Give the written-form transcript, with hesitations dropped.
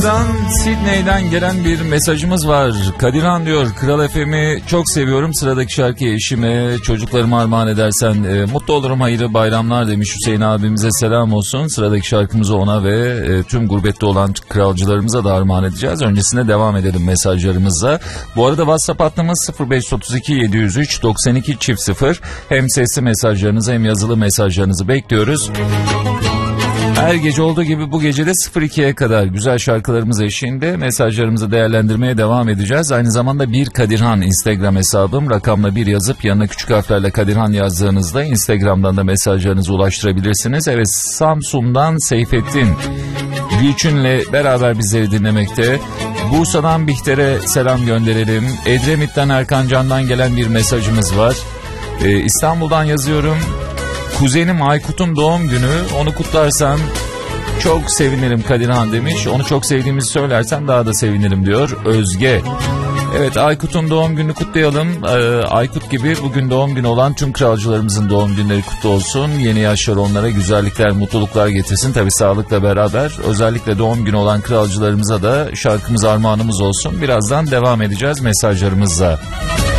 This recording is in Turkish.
Sydney'den gelen bir mesajımız var. Kadirhan diyor, Kral FM'i çok seviyorum. Sıradaki şarkıyı eşime, çocuklarıma armağan edersen mutlu olurum, hayırlı bayramlar demiş. Hüseyin abimize selam olsun. Sıradaki şarkımızı ona ve tüm gurbette olan kralcılarımıza da armağan edeceğiz. Öncesinde devam edelim mesajlarımızla. Bu arada WhatsApp hattımız 0532 703 92 0. Hem sesli mesajlarınızı hem yazılı mesajlarınızı bekliyoruz. Her gece olduğu gibi bu gece de 02'ye kadar güzel şarkılarımız eşliğinde mesajlarımızı değerlendirmeye devam edeceğiz. Aynı zamanda bir Kadirhan Instagram hesabım, rakamla bir yazıp yanına küçük harflerle Kadirhan yazdığınızda Instagram'dan da mesajlarınızı ulaştırabilirsiniz. Evet, Samsun'dan Seyfettin Gülçin'le beraber bizleri dinlemekte. Bursa'dan Bihter'e selam gönderelim. Edremit'ten Erkan Can'dan gelen bir mesajımız var. İstanbul'dan yazıyorum. Kuzenim Aykut'un doğum günü, onu kutlarsan çok sevinirim Kadirhan demiş. Onu çok sevdiğimizi söylersen daha da sevinirim diyor Özge. Evet, Aykut'un doğum gününü kutlayalım. Aykut gibi bugün doğum günü olan tüm kralcılarımızın doğum günleri kutlu olsun. Yeni yaşlar onlara güzellikler, mutluluklar getirsin. Tabii sağlıkla beraber özellikle doğum günü olan kralcılarımıza da şarkımız armağanımız olsun. Birazdan devam edeceğiz mesajlarımızla.